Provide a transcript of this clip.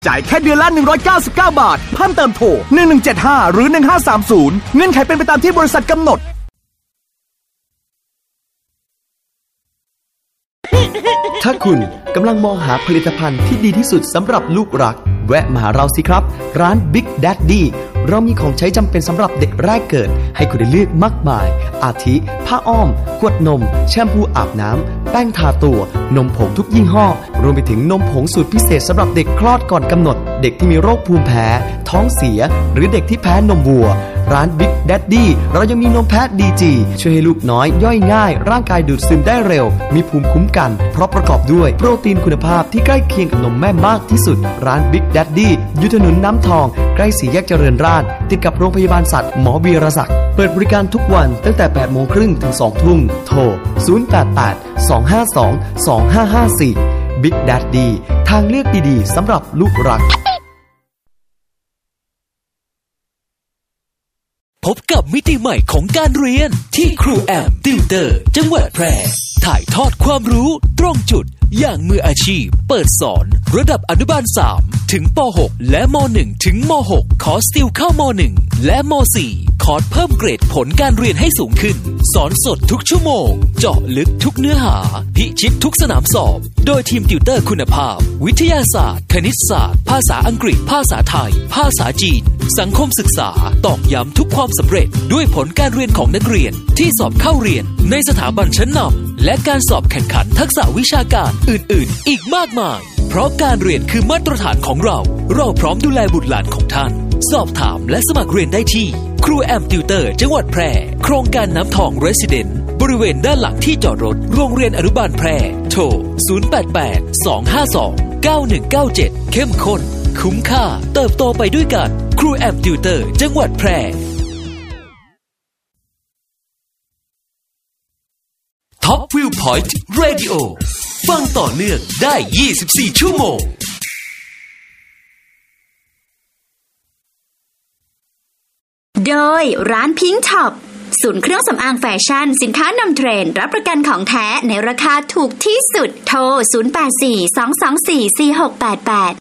จ่ายแค่เดือนละ199 บาทเพิ่มเติมโทร1175หรือ1530เงื่อนไขเป็นไปตามที่บริษัทกำหนดถ้าคุณกำลังมองหาผลิตภัณฑ์ที่ดีที่สุดสำหรับลูกรักแวะมาหาเราสิครับร้าน Big Daddy เรามีของใช้จำเป็นสำหรับเด็กแรกเกิดให้คุณได้เลือกมากมายอาทิผ้าอ้อมขวดนมแชมพูอาบน้ำแป้งทาตัวนมผงทุกยี่ห้อรวมไปถึงนมผงสูตรพิเศษสำหรับเด็กคลอดก่อนกำหนดเด็กที่มีโรคภูมิแพ้ท้องเสียหรือเด็กที่แพ้นมวัวร้าน Big Daddy เรายังมีนมแพะ DG ช่วยให้ลูกน้อยย่อยง่ายร่างกายดูดซึมได้เร็วมีภูมิคุ้มกันเพราะประกอบด้วยโปรตีนคุณภาพที่ใกล้เคียงกับนมแม่มากที่สุดร้าน Big Daddy อยู่ถนนน้ำทองใกล้สี่แยกเจริญราษฎร์ติดกับโรงพยาบาลสัตว์หมอวีรศักดิ์เปิดบริการทุกวันตั้งแต่ 8:30 น. ถึง 2 ทุ่มโทร 088-252-2554 Big Daddy ทางเลือกดีๆสำหรับลูกรักพบกับมิติใหม่ของการเรียนที่ครูแอมติวเตอร์จังหวัดแพร่ถ่ายทอดความรู้ตรงจุดอย่างมืออาชีพเปิดสอนระดับอนุบาล3ถึงป.6 และม.1 ถึงม.6 คอร์สติวเข้าม.1 และม.4 คอร์สเพิ่มเกรดผลการเรียนให้สูงขึ้นสอนสดทุกชั่วโมงเจาะลึกทุกเนื้อหาพิชิตทุกสนามสอบโดยทีมติวเตอร์คุณภาพวิทยาศาสตร์คณิตศาสตร์ภาษาอังกฤษภาษาไทยภาษาจีนสังคมศึกษาตอกย้ำทุกความสำเร็จด้วยผลการเรียนของนักเรียนที่สอบเข้าเรียนในสถาบันชั้นนำและการสอบแข่งขันทักษะวิชาการอื่นๆอีกมากมายเพราะการเรียนคือมาตรฐานของเราพร้อมดูแลบุตรหลานของท่านสอบถามและสมัครเรียนได้ที่ครูแอมติวเตอร์จังหวัดแพร่โครงการน้ำทองเรสซิเดนต์บริเวณด้านหลังที่จอดรถโรงเรียนอนุบาลแพร่โทร 088-252-9197 เข้มข้นคุ้มค่าเติบโตไปด้วยกันครูแอมติวเตอร์จังหวัดแพร่ท็อปวิวพอยต์เรดิโอฟังต่อเนื่องได้24ชั่วโมงโดยร้านพิงค์ช็อปศูนย์เครื่องสำอางแฟชั่นสินค้านำเทรนด์รับประกันของแท้ในราคาถูกที่สุดโทร 084-224-4688